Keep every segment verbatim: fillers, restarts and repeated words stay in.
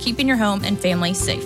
keeping your home and family safe.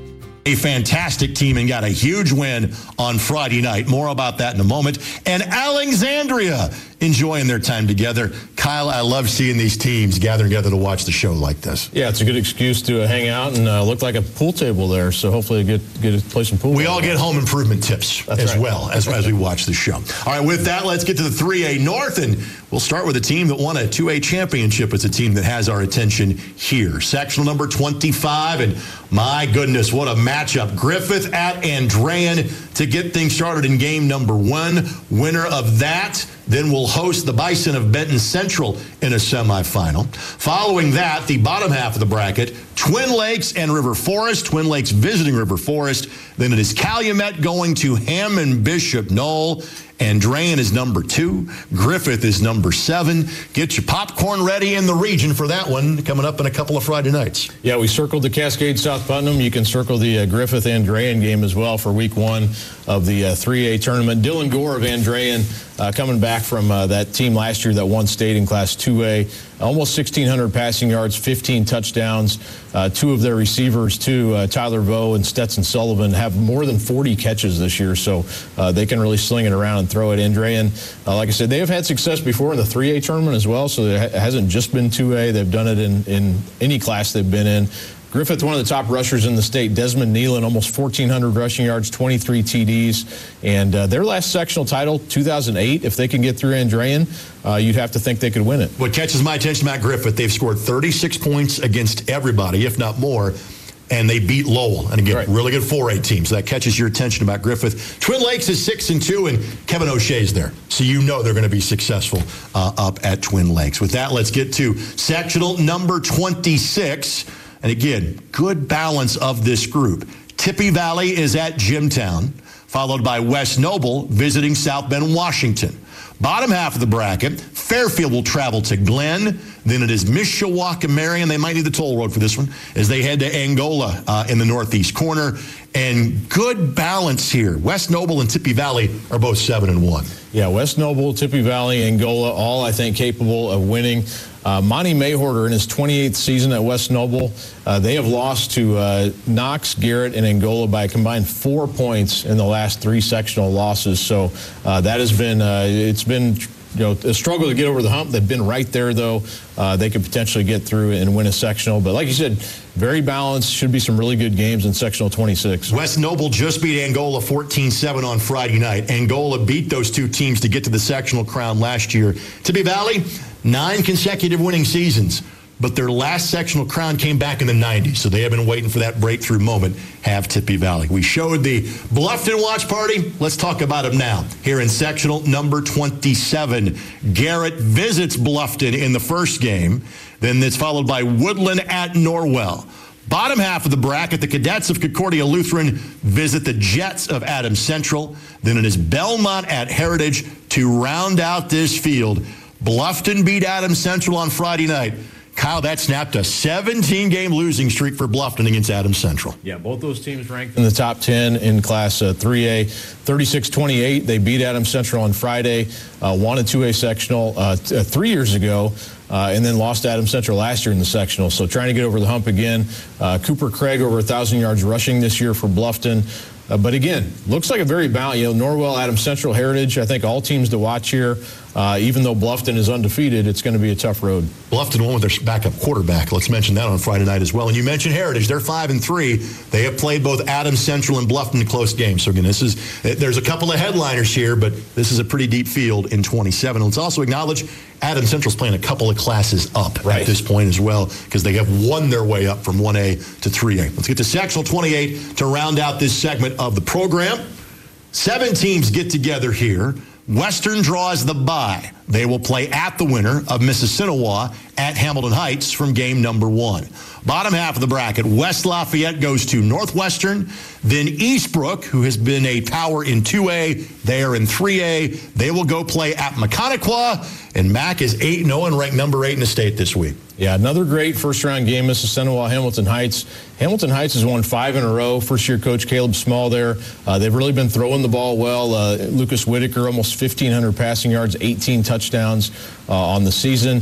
A fantastic team and got a huge win on Friday night. More about that in a moment. And Alexandria enjoying their time together. Kyle, I love seeing these teams gather together to watch the show like this. Yeah, it's a good excuse to uh, hang out and uh, look like a pool table there. So hopefully get get to play some pool. We all get home improvement tips That's as right. well as, as we watch the show. All right, with that, let's get to the three A North, and we'll start with a team that won a two A championship. It's a team that has our attention here. Sectional number twenty-five, and my goodness, what a matchup. Griffith at Andrean to get things started in game number one. Winner of that then will host the Bison of Benton Central in a semifinal. Following that, the bottom half of the bracket, Twin Lakes and River Forest. Twin Lakes visiting River Forest. Then it is Calumet going to Hammond Bishop Knoll. Andrean is number two. Griffith is number seven. Get your popcorn ready in the region for that one coming up in a couple of Friday nights. Yeah, we circled the Cascade South Putnam. You can circle the uh, Griffith Andrean game as well for week one of the uh, three A tournament. Dylan Gore of Andrean uh, coming back from uh, that team last year that won state in Class two A. Almost sixteen hundred passing yards, fifteen touchdowns. Uh, two of their receivers, too, uh, Tyler Vo and Stetson Sullivan, have more than forty catches this year, so uh, they can really sling it around and throw it. Andrean, uh, like I said, they have had success before in the three A tournament as well, so it hasn't just been two A. They've done it in, in any class they've been in. Griffith, one of the top rushers in the state. Desmond Nealon, almost fourteen hundred rushing yards, twenty-three T Ds. And uh, their last sectional title, two thousand eight, if they can get through Andrean, uh, you'd have to think they could win it. What catches my attention about Griffith, they've scored thirty-six points against everybody, if not more, and they beat Lowell. And again, right. really good four A team. So that catches your attention about Griffith. Twin Lakes is six and two, and Kevin O'Shea's there. So you know they're going to be successful uh, up at Twin Lakes. With that, let's get to sectional number twenty-six. And again, good balance of this group. Tippy Valley is at Jimtown, followed by West Noble visiting South Bend, Washington. Bottom half of the bracket, Fairfield will travel to Glenn. Then it is Mishawaka Marion. They might need the toll road for this one as they head to Angola uh, in the northeast corner. And good balance here. West Noble and Tippy Valley are both seven and one. Yeah, West Noble, Tippy Valley, Angola, all I think capable of winning. Uh, Monty Mayhorter in his twenty-eighth season at West Noble, uh, they have lost to uh, Knox, Garrett, and Angola by a combined four points in the last three sectional losses. So uh, that has been, uh, it's been, you know, a struggle to get over the hump. They've been right there, though. Uh, they could potentially get through and win a sectional. But like you said, very balanced. Should be some really good games in sectional twenty-six. West Noble just beat Angola fourteen seven on Friday night. Angola beat those two teams to get to the sectional crown last year. Tippy Valley, nine consecutive winning seasons. But their last sectional crown came back in the nineties, so they have been waiting for that breakthrough moment, have Tippy Valley. We showed the Bluffton watch party. Let's talk about them now. Here in sectional number twenty-seven, Garrett visits Bluffton in the first game. Then it's followed by Woodland at Norwell. Bottom half of the bracket, the Cadets of Concordia Lutheran visit the Jets of Adams Central. Then it is Belmont at Heritage to round out this field. Bluffton beat Adams Central on Friday night. Kyle, that snapped a seventeen-game losing streak for Bluffton against Adams Central. Yeah, both those teams ranked in the top ten in Class uh, three A. thirty-six twenty-eight, they beat Adams Central on Friday, uh, won a two A sectional uh, t- uh, three years ago, uh, and then lost to Adams Central last year in the sectional. So trying to get over the hump again. Uh, Cooper Craig over one thousand yards rushing this year for Bluffton. Uh, but again, looks like a very balanced, you know, Norwell, Adams Central, Heritage, I think all teams to watch here. Uh, even though Bluffton is undefeated, it's going to be a tough road. Bluffton won with their backup quarterback. Let's mention that on Friday night as well. And you mentioned Heritage. They're five and three. They have played both Adams Central and Bluffton in close games. So again, this is there's a couple of headliners here, but this is a pretty deep field in twenty-seven. Let's also acknowledge Adams Central's playing a couple of classes up right. at this point as well, because they have won their way up from one A to three A. Let's get to sectional twenty-eight to round out this segment of the program. Seven teams get together here. Western draws the bye. They will play at the winner of Mississinewa at Hamilton Heights from game number one. Bottom half of the bracket, West Lafayette goes to Northwestern. Then Eastbrook, who has been a power in two A, they are in three A. They will go play at Maconaquah. And Mac is eight and oh and ranked number eight in the state this week. Yeah, another great first-round game, Mississinewa, Hamilton Heights. Hamilton Heights has won five in a row. First-year coach Caleb Small there. Uh, they've really been throwing the ball well. Uh, Lucas Whitaker, almost fifteen hundred passing yards, eighteen touchdowns uh, on the season.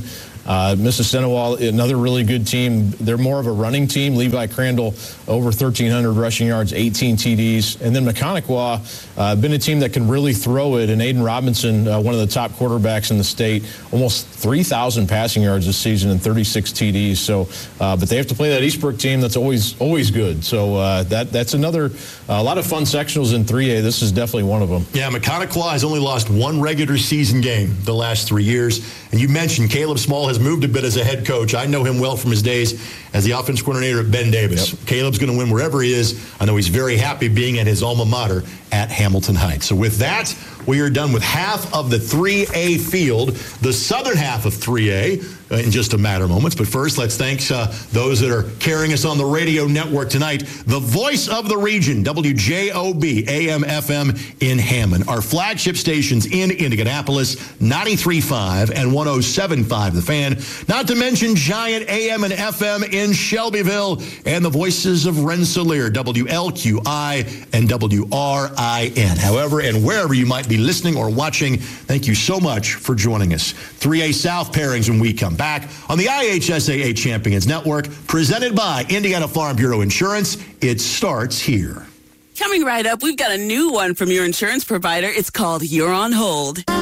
Uh, Mississinawa, another really good team. They're more of a running team. Levi Crandall, over thirteen hundred rushing yards, eighteen T Ds. And then Mechaniqua, uh, been a team that can really throw it. And Aiden Robinson, uh, one of the top quarterbacks in the state, almost three thousand passing yards this season and thirty-six T Ds. So, uh, but they have to play that Eastbrook team that's always always good. So uh, that that's another, uh, a lot of fun sectionals in three A. This is definitely one of them. Yeah, Mechaniqua has only lost one regular season game the last three years. And you mentioned Caleb Small has moved a bit as a head coach. I know him well from his days as the offense coordinator at Ben Davis. Yep. Caleb's going to win wherever he is. I know he's very happy being at his alma mater at Hamilton Heights. So with that, we are done with half of the three A field, the southern half of three A uh, in just a matter of moments. But first, let's thank uh, those that are carrying us on the radio network tonight. The voice of the region, W J O B, A M F M in Hammond. Our flagship stations in Indianapolis, ninety-three point five and one oh seven point five The Fan. Not to mention Giant A M and F M in Shelbyville. And the voices of Rensselaer, W L Q I and W R I N. However, and wherever you might be listening or watching, thank you so much for joining us. three A South pairings when we come back on the I H S A A Champions Network, presented by Indiana Farm Bureau Insurance. It starts here. Coming right up, we've got a new one from your insurance provider. It's called You're on Hold.